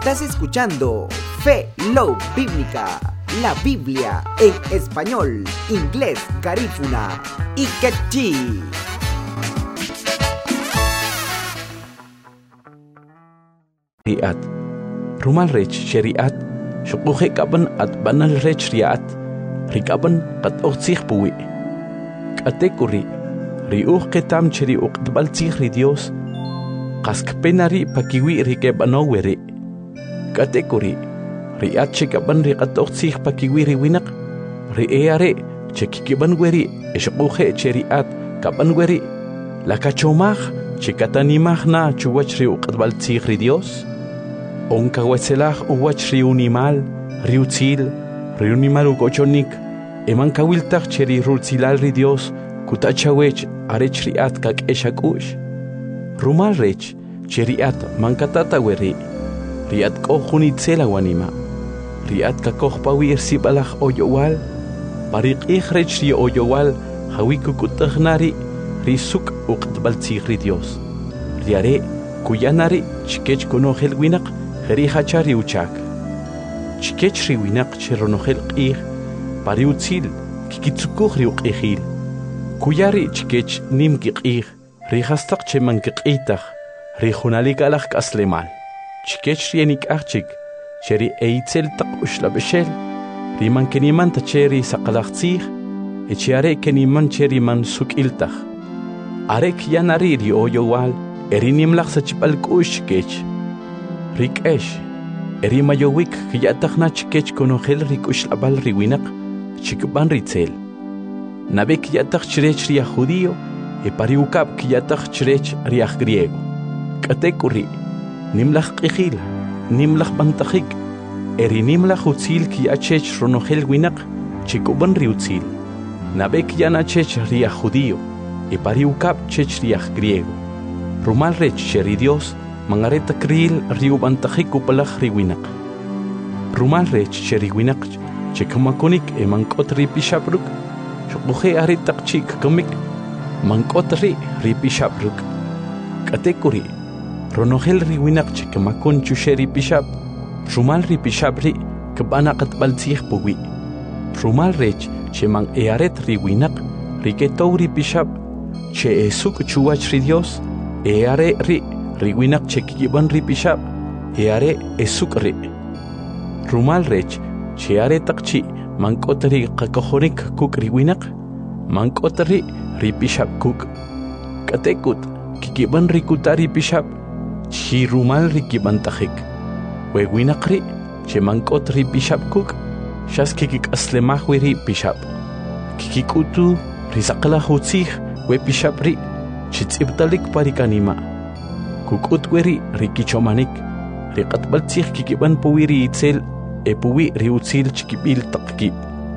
Estás escuchando Fe Love Bíblica, la Biblia en español, inglés, garífuna y quechí. Riat Rumal Rech Sheriat Shukuhe Kaban at Banal Rech Riat Rikaban Kat Otsich Puwi Katekuri Riuch Ketam Cheri Ukdbal Tzich Dios Kask Penari Pakiwi Rikebanoweri Katekuri Riat Chikaban Rikat Otsich Pakiwi Riwinak Rieare Chekikiban Weri Eshukuhe Cheriat Kaban Weri La Kachomach Chikatanimach na Chuwach Riukdbal Tzich Dios Onka wetzelach uwach riunimal, riutzil, riunimal ugochonik, emanka wiltach cheri rutzilal ridios, kutachawech arech riat kak eshakush. Rumal rech, cheriat mankatata weri, riat kohunitzela wanima, riat kakoh pawir sibalach oyowal, parik rech ri oyowal, hawikukutachnari, risuk uqtbaltzig ridios. Riare, kuyanari, chikech konohel winak, Herihacha riuchak. Chikech riwinak cheronohel qih, pariutzil, kikitsukuh riuqihil. Kuyari chikech nim qih, rihastak cheman qitach, rihunalik alach kaslemal. Chikech rienik achik, cheri eitzel tak ushlabeshel, riman keniman tacheri sakalachtzih, echiare keniman cheri man sukiltach. Arek yanari ri oyowal, erinimlach sachipalkush chikech. Rikesh, erimayowik kiyatachna chikech konohel rikushlabal riwinak, chikban ritzel. Nabe kiyatach chirech ria judío, e pariukab kiyatach chirech ria griego. Katekuri, nimlach qihil, nimlach bantachik, nimlach utzil kiyachech ronohel winak, chikuban riutzil. Nabe kiyanachech ria judío, e pariukab chech ria griego. Rumal rech cheri Dios, Mangareta kril riubantajik upalach riwinak. Rumal rech cheriwinak chekamakonik mankot ripishabruk. Shukuhe aritak chik kamik mankot ripishabruk. Katekuri ronohel riwinak chekamakon chusheri pishab. Rumal ripishabri kabanakat baltzih puwi. Rumal rech chemang earet riwinak riketou ripishab. Che esuk chuwach ridios eare riwinak chekiban ripishab, eare esukri. Rumal rech, cheare takchi, mankotari kakohonik kuk riwinak, mankotari ripishab kuk. Katekut, kikiban rikutari pishab, chi rumal rikiban tahik. Wewinakri, che mankot ripishab kuk, shas kikik aslemahwi ripishab. Kikikutu, risakala hutzih, we pishabri, chitzibtalik parikanima. Kukut weri rikichomanik, riqatbaltzih kikiban puwiri itzel, puwi riutzil chikibil takki.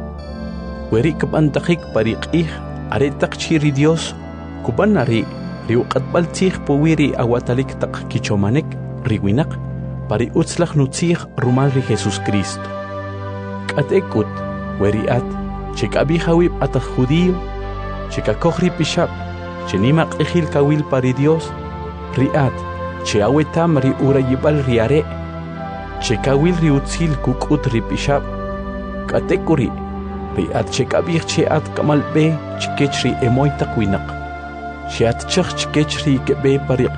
Weri kabantakik pariqih, aretak chiri Dios, kubanari, riuqatbaltzih puwiri awatalik tak kichomanik, riwinak, pari utzlach nutzih rumal ri Jesus Cristo. Katekut, weri at, chikabihawib atak judío, chikakohri pishab, chenimak ejil kawil pari Dios, Riat, che awetam ri urayibal riare, che kawil riutzil kukut ripishab. Katekuri, riat che kabir che at kamalbe chikech ri emoy takwinak. Che at chach chikech ri kebe pariq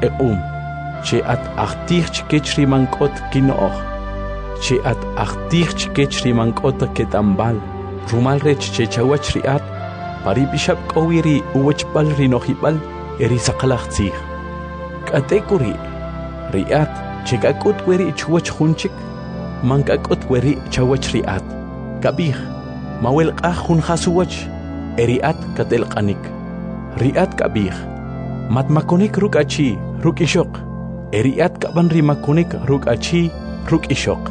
che at achtih chikech ri mankot kinooh. Che at achtih chikech ri mankot ketambal. Rumal rech che chawach riat, paribishab kawiri uwachbal rinohibal erisaqalachtzih. Katekuri, riat, chekakut weri chuwach hunchik, mankakut weri chawach riat. Kabih, mawelqah hun hasuwach, eriat katelqanik. Riat kabih, matmakonik ruk achi, ruk ishok. Eriat kaban rimakonik ruk achi, ruk ishok.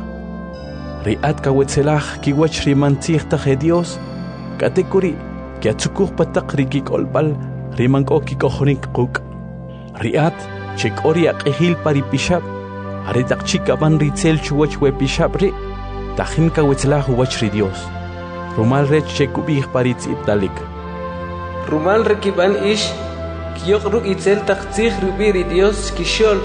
Riat kawetzelach kiwach rimantzih taje Dios. Katekuri, kiatsukuh patak rikik olbal, rimanko kikohonik kuk. Riat, chek oriak ehil paripishab, aretak chikaban ritzel chuwach wepishabri, tajim kawetzlah huwach Dios. Rumal rech chekubih paritz iptalik. Rumal rekiban ish, kiyok ruk itzel taktzih rubiri Dios kishol